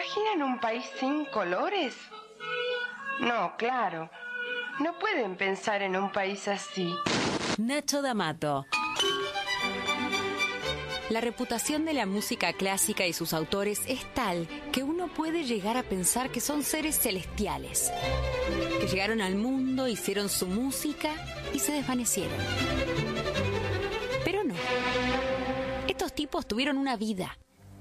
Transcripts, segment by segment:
imaginan un país sin colores? No, claro. No pueden pensar en un país así. Nacho D'Amato. La reputación de la música clásica y sus autores es tal que uno puede llegar a pensar que son seres celestiales, que llegaron al mundo, hicieron su música y se desvanecieron. Pero no. Estos tipos tuvieron una vida.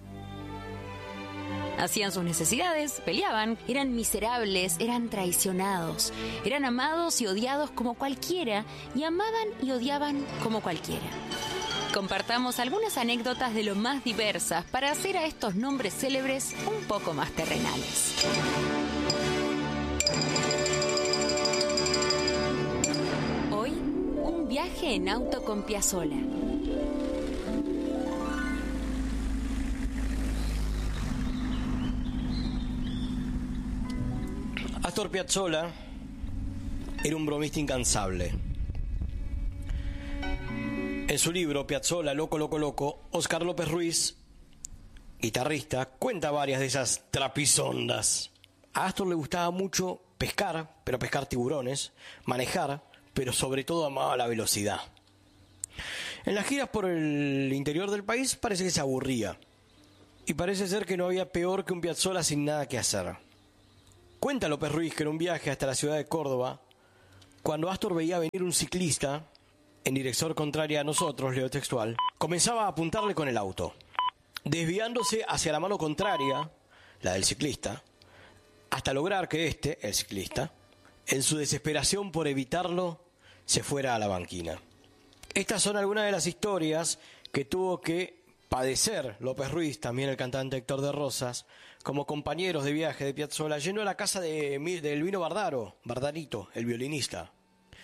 Hacían sus necesidades, peleaban, eran miserables, eran traicionados, eran amados y odiados como cualquiera, y amaban y odiaban como cualquiera. Compartamos algunas anécdotas de lo más diversas para hacer a estos nombres célebres un poco más terrenales. Hoy, un viaje en auto con Piazzolla. Astor Piazzolla era un bromista incansable. En su libro Piazzolla, Loco, Loco, Loco, Óscar López Ruiz, guitarrista, cuenta varias de esas trapisondas. A Astor le gustaba mucho pescar, pero pescar tiburones, manejar, pero sobre todo amaba la velocidad. En las giras por el interior del país parece que se aburría. Y parece ser que no había peor que un Piazzolla sin nada que hacer. Cuenta López Ruiz que en un viaje hasta la ciudad de Córdoba, cuando Astor veía venir un ciclista en dirección contraria a nosotros, leo textual, comenzaba a apuntarle con el auto, desviándose hacia la mano contraria, la del ciclista, hasta lograr que este, el ciclista, en su desesperación por evitarlo, se fuera a la banquina. Estas son algunas de las historias que tuvo que padecer López Ruiz, también el cantante Héctor de Rosas, como compañeros de viaje de Piazzolla, yendo a la casa del Vino Bardarito, el violinista.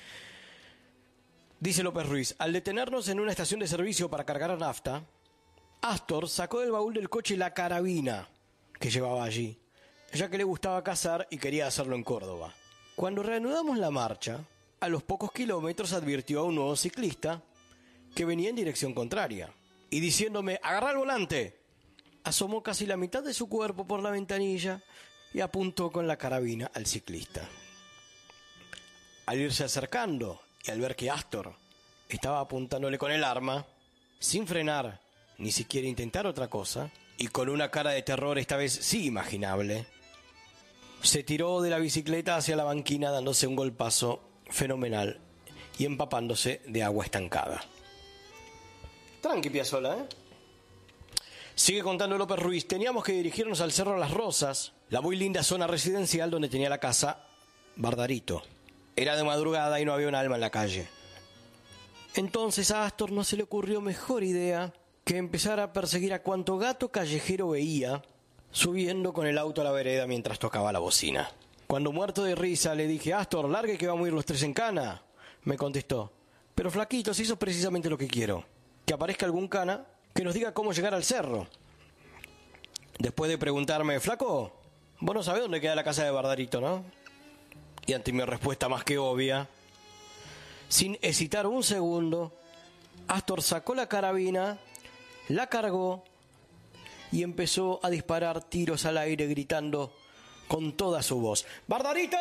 Dice López Ruiz, al detenernos en una estación de servicio para cargar nafta, Astor sacó del baúl del coche la carabina que llevaba allí, ya que le gustaba cazar y quería hacerlo en Córdoba. Cuando reanudamos la marcha, a los pocos kilómetros advirtió a un nuevo ciclista que venía en dirección contraria, y diciéndome, agarrá el volante, asomó casi la mitad de su cuerpo por la ventanilla y apuntó con la carabina al ciclista. Al irse acercando y al ver que Astor estaba apuntándole con el arma, sin frenar ni siquiera intentar otra cosa, y con una cara de terror esta vez sí imaginable, se tiró de la bicicleta hacia la banquina dándose un golpazo fenomenal y empapándose de agua estancada. Tranqui, Piazzolla, ¿eh? Sigue contando López Ruiz, teníamos que dirigirnos al Cerro Las Rosas, la muy linda zona residencial donde tenía la casa Bardarito. Era de madrugada y no había un alma en la calle. Entonces a Astor no se le ocurrió mejor idea que empezar a perseguir a cuanto gato callejero veía, subiendo con el auto a la vereda mientras tocaba la bocina. Cuando muerto de risa le dije, Astor, largue que vamos a ir los tres en cana. Me contestó, pero flaquito, si eso es precisamente lo que quiero. Que aparezca algún cana que nos diga cómo llegar al cerro. Después de preguntarme, flaco, vos no sabés dónde queda la casa de Bardarito, ¿no? Y ante mi respuesta más que obvia, sin hesitar un segundo, Astor sacó la carabina, la cargó y empezó a disparar tiros al aire gritando con toda su voz, ¡Bardarito!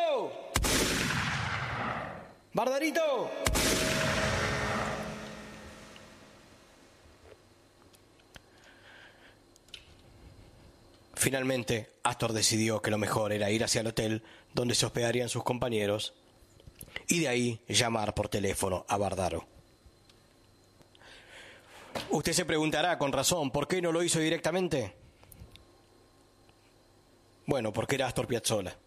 ¡Bardarito! Finalmente, Astor decidió que lo mejor era ir hacia el hotel donde se hospedarían sus compañeros y de ahí llamar por teléfono a Bardaro. Usted se preguntará con razón, ¿por qué no lo hizo directamente? Bueno, porque era Astor Piazzolla.